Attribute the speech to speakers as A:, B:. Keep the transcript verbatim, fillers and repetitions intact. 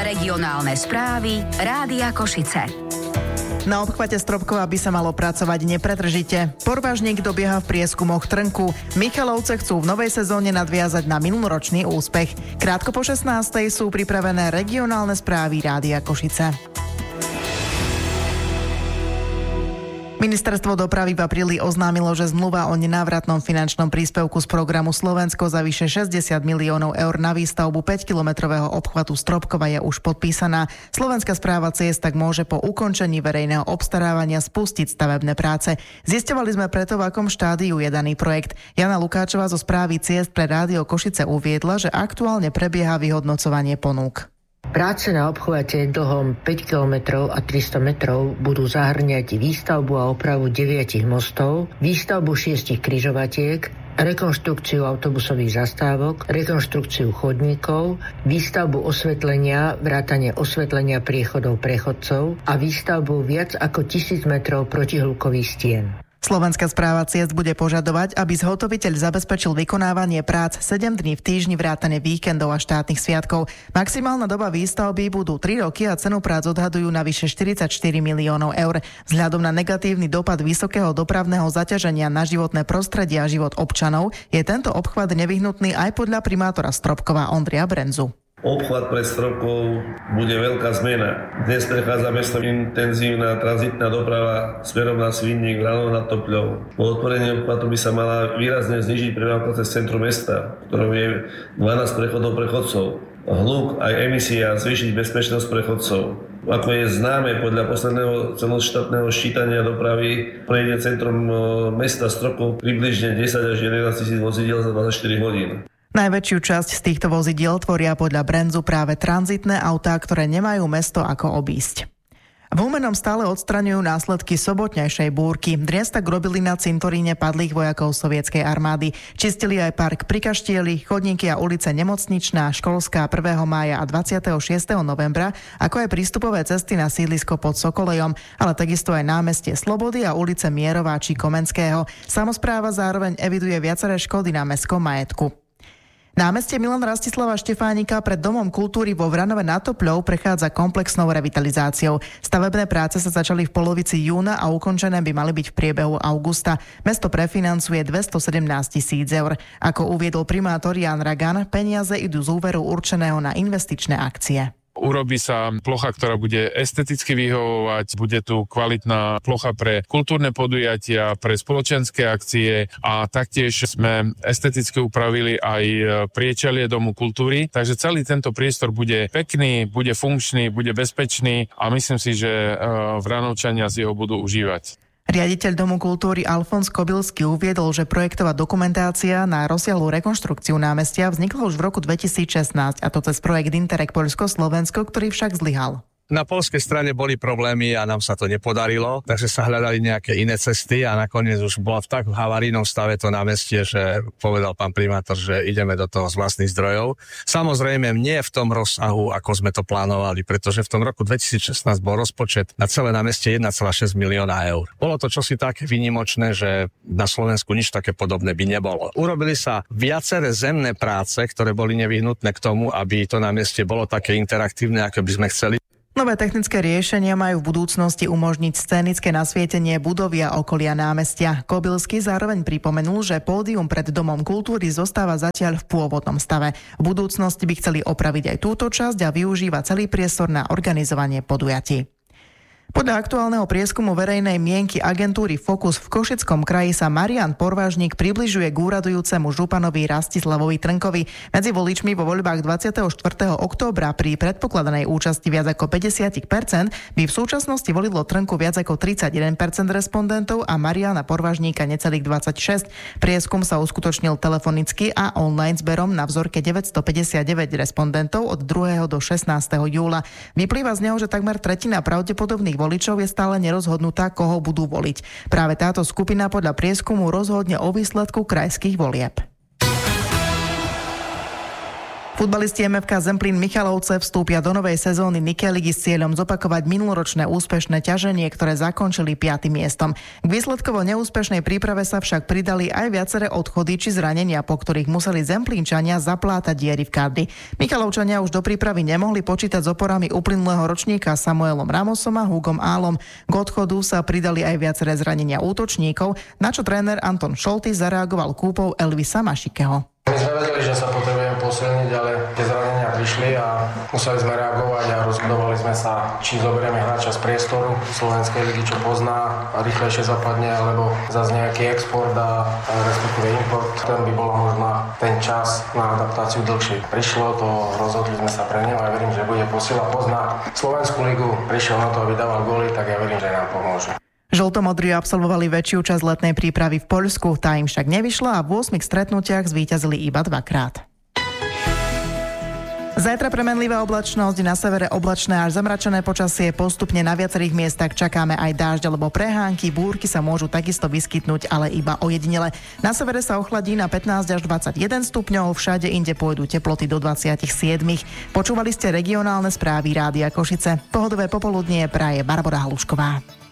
A: Regionálne správy Rádia Košice.
B: Na obchvate Stropkova by sa malo pracovať nepretržite. Porvážnik dobieha v prieskumoch Trnku. Michalovce chcú v novej sezóne nadviazať na minuloročný úspech. Krátko po šestnástej sú pripravené regionálne správy Rádia Košice. Ministerstvo dopravy v apríli oznámilo, že zmluva o nenávratnom finančnom príspevku z programu Slovensko za vyše šesťdesiat miliónov eur na výstavbu päťkilometrového obchvatu Stropkova je už podpísaná. Slovenská správa ciest tak môže po ukončení verejného obstarávania spustiť stavebné práce. Zisťovali sme preto, v akom štádiu je daný projekt. Jana Lukáčová zo správy ciest pre Rádio Košice uviedla, že aktuálne prebieha vyhodnocovanie ponúk.
C: Práce na obchvate dlhom päť kilometrov a tristo metrov budú zahŕňať výstavbu a opravu deviatich mostov, výstavbu šiestich križovatiek, rekonštrukciu autobusových zastávok, rekonštrukciu chodníkov, výstavbu osvetlenia, vrátane osvetlenia priechodov pre chodcov a výstavbu viac ako tisíc metrov protihlukových stien.
B: Slovenská správa ciest bude požadovať, aby zhotoviteľ zabezpečil vykonávanie prác sedem dní v týždni vrátane víkendov a štátnych sviatkov. Maximálna doba výstavby budú tri roky a cenu prác odhadujú na vyše štyridsaťštyri miliónov eur. Vzhľadom na negatívny dopad vysokého dopravného zaťaženia na životné prostredie a život občanov je tento obchvat nevyhnutný aj podľa primátora Stropkova Ondreja Brenzu.
D: Obchvat pre Stropkov bude veľká zmena. Dnes prechádza mestom intenzívna tranzitná doprava smerom na Svinník, Vranov nad Topľou. Po otvorení obchvatu by sa mala výrazne znížiť premávka cez centrum mesta, v ktorom je dvanásť prechodov pre chodcov. Hluk aj emisia zvýšiť bezpečnosť pre chodcov. Ako je známe, podľa posledného celoštátneho ščítania dopravy prejde centrum mesta Stropkov približne desať až jedenásť tisíc vozidiel za dvadsaťštyri hodín.
B: Najväčšiu časť z týchto vozidiel tvoria podľa Brenzu práve tranzitné autá, ktoré nemajú mesto ako obísť. V Humennom stále odstraňujú následky sobotnejšej búrky. Dnes tak robili na cintoríne padlých vojakov sovietskej armády. Čistili aj park pri Kaštieli, chodníky a ulice Nemocničná, Školská prvého mája a dvadsiateho šiesteho novembra, ako aj prístupové cesty na sídlisko pod Sokolejom, ale takisto aj námestie Slobody a ulice Mierová či Komenského. Samospráva zároveň eviduje viaceré škody na mestskom majetku. Námestie Milana Rastislava Štefánika pred Domom kultúry vo Vranove nad Topľou prechádza komplexnou revitalizáciou. Stavebné práce sa začali v polovici júna a ukončené by mali byť v priebehu augusta. Mesto prefinancuje dvestosedemnásť tisíc eur. Ako uviedol primátor Jan Ragan, peniaze idú z úveru určeného na investičné akcie.
E: Urobí sa plocha, ktorá bude esteticky vyhovovať, bude tu kvalitná plocha pre kultúrne podujatia, pre spoločenské akcie a taktiež sme esteticky upravili aj priečelie Domu kultúry, takže celý tento priestor bude pekný, bude funkčný, bude bezpečný a myslím si, že Vranovčania si ho budú užívať.
B: Riaditeľ Domu kultúry Alfons Kobylský uviedol, že projektová dokumentácia na rozsiahlu rekonštrukciu námestia vznikla už v roku dvetisícšestnásť, a to cez projekt Interreg Poľsko-Slovensko, ktorý však zlyhal.
F: Na poľskej strane boli problémy a nám sa to nepodarilo, takže sa hľadali nejaké iné cesty a nakoniec už bola v tak havarijnom stave to námestie, že povedal pán primátor, že ideme do toho z vlastných zdrojov. Samozrejme nie v tom rozsahu, ako sme to plánovali, pretože v tom roku dvetisícšestnásť bol rozpočet na celé námestie jeden celá šesť milióna eur. Bolo to čosi také výnimočné, že na Slovensku nič také podobné by nebolo. Urobili sa viaceré zemné práce, ktoré boli nevyhnutné k tomu, aby to námestie bolo také interaktívne, ako by sme chceli.
B: Nové technické riešenia majú v budúcnosti umožniť scénické nasvietenie budovy a okolia námestia. Kobylský zároveň pripomenul, že pódium pred Domom kultúry zostáva zatiaľ v pôvodnom stave. V budúcnosti by chceli opraviť aj túto časť a využívať celý priestor na organizovanie podujatí. Podľa aktuálneho prieskumu verejnej mienky agentúry Focus v Košickom kraji sa Marián Porvážnik približuje k úradujúcemu županovi Rastislavovi Trnkovi. Medzi voličmi vo voľbách dvadsiateho štvrtého októbra pri predpokladanej účasti viac ako päťdesiat percent by v súčasnosti volilo Trnku viac ako tridsaťjeden percent respondentov a Mariána Porvážnika necelých dvadsaťšesť percent. Prieskum sa uskutočnil telefonicky a online zberom na vzorke deväťstopäťdesiatdeväť respondentov od druhého do šestnásteho júla. Vyplýva z neho, že takmer tretina pravdepodobných voličov je stále nerozhodnutá, koho budú voliť. Práve táto skupina podľa prieskumu rozhodne o výsledku krajských volieb. Futbalisti em ef ká Zemplín Michalovce vstúpia do novej sezóny Nike ligy s cieľom zopakovať minuloročné úspešné ťaženie, ktoré zakončili piatym miestom. K výsledkovo neúspešnej príprave sa však pridali aj viaceré odchody či zranenia, po ktorých museli Zemplínčania zaplátať diery v kadri. Michalovčania už do prípravy nemohli počítať s oporami uplynulého ročníka Samuelom Ramosom a Hugom Álom. K odchodu sa pridali aj viaceré zranenia útočníkov, na čo tréner Anton Šolty zareagoval kúpou Elvisa Mašikeho.
G: My sme vedeli, že sa potrebujeme posilniť, ale tie zranenia prišli a museli sme reagovať a rozhodovali sme sa, či zoberieme hráča z priestoru slovenskej ligy, čo pozná a rýchlejšie zapadne, alebo zase nejaký export a respektíve import. Ten by bolo možno ten čas na adaptáciu dlhší. Prišlo to, rozhodli sme sa pre neho a ja verím, že bude posila. Pozná slovenskú ligu, prišiel na to, aby dával góly, tak ja verím, že nám pomôže.
B: Žltomodrí absolvovali väčšiu časť letnej prípravy v Poľsku, tá im však nevyšla a v ôsmich stretnutiach zvíťazili iba dvakrát. Zajtra premenlivá oblačnosť, na severe oblačné až zamračené počasie, postupne na viacerých miestach čakáme aj dážď alebo prehánky, búrky sa môžu takisto vyskytnúť, ale iba ojedinele. Na severe sa ochladí na pätnásť až dvadsaťjeden stupňov, všade inde pôjdu teploty do dvadsaťsedem. Počúvali ste regionálne správy Rádia Košice. Pohodové popoludnie praje Barbora Halušková.